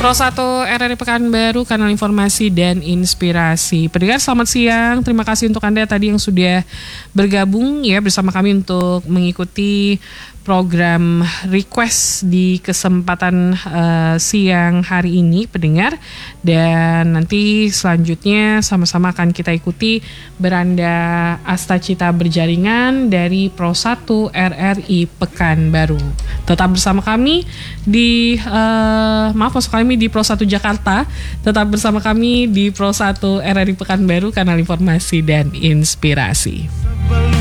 Pro 1 RRI Pekanbaru, kanal informasi dan inspirasi. Pendengar selamat siang, terima kasih untuk Anda tadi yang sudah bergabung ya bersama kami untuk mengikuti program request di kesempatan siang hari ini pendengar. Dan nanti selanjutnya sama-sama akan kita ikuti beranda Astacita Berjaringan dari Pro 1 RRI Pekanbaru. Tetap bersama kami di maksud kami di Pro 1 Jakarta. Tetap bersama kami di Pro 1 RRI Pekanbaru, kanal informasi dan inspirasi.